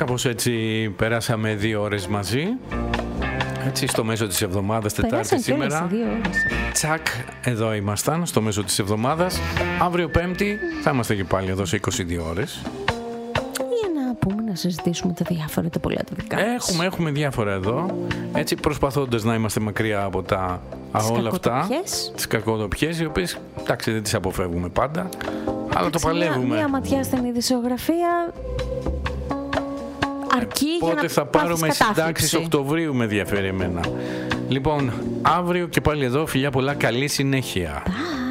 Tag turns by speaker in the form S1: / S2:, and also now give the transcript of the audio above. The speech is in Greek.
S1: Κάπως έτσι περάσαμε 2 ώρες μαζί. Έτσι στο μέσο της εβδομάδας, Τετάρτη σήμερα. Τσακ, εδώ ήμασταν στο μέσο της εβδομάδας. Αύριο Πέμπτη θα είμαστε και πάλι εδώ σε 22 ώρες.
S2: Για να πούμε, να συζητήσουμε τα διάφορα, τα πολλά τα δικά μας.
S1: Έχουμε διάφορα εδώ. Έτσι προσπαθώντας να είμαστε μακριά από τα όλα αυτά. Τις κακοτοπιές, οι οποίες εντάξει δεν τις αποφεύγουμε πάντα. Αλλά το παλεύουμε.
S2: Μια ματιά στην ειδησιογραφία αρκεί για να
S1: πότε θα πάρουμε συντάξεις Οκτωβρίου με ενδιαφέρει εμένα. Λοιπόν, αύριο και πάλι εδώ, φιλιά πολλά, καλή συνέχεια.